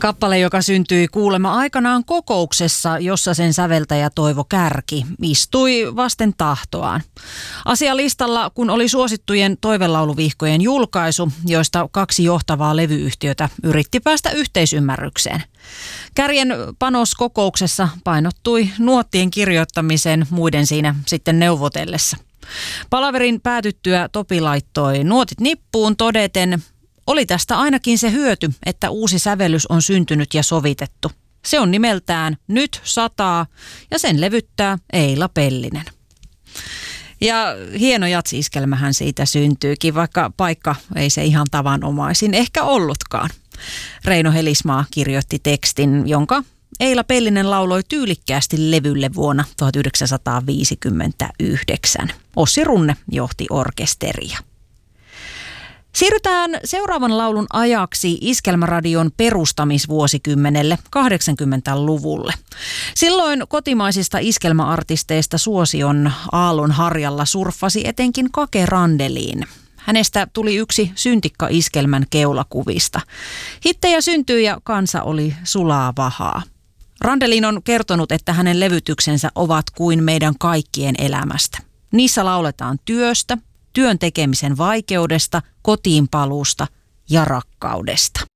Kappale, joka syntyi kuulemma aikanaan kokouksessa, jossa sen säveltäjä Toivo Kärki istui vasten tahtoaan. Asialistalla, kun oli suosittujen toivelauluvihkojen julkaisu, joista 2 johtavaa levyyhtiötä yritti päästä yhteisymmärrykseen. Kärjen panos kokouksessa painottui nuottien kirjoittamisen muiden siinä sitten neuvotellessa. Palaverin päätyttyä Topi laittoi nuotit nippuun todeten: oli tästä ainakin se hyöty, että uusi sävellys on syntynyt ja sovitettu. Se on nimeltään Nyt sataa ja sen levyttää Eila Pellinen. Ja hieno jatsi-iskelmähän siitä syntyykin, vaikka paikka ei se ihan tavanomaisin ehkä ollutkaan. Reino Helismaa kirjoitti tekstin, jonka Eila Pellinen lauloi tyylikkäästi levylle vuonna 1959. Ossi Runne johti orkesteria. Siirrytään seuraavan laulun ajaksi Iskelmäradion perustamisvuosikymmenelle 80-luvulle. Silloin kotimaisista iskelmäartisteista suosion aallon harjalla surffasi etenkin Kake Randelin. Hänestä tuli yksi syntikka-iskelmän keulakuvista. Hittejä syntyi ja kansa oli sulaa vahaa. Randelin on kertonut, että hänen levytyksensä ovat kuin meidän kaikkien elämästä. Niissä lauletaan työstä, työn tekemisen vaikeudesta, kotiinpaluusta ja rakkaudesta.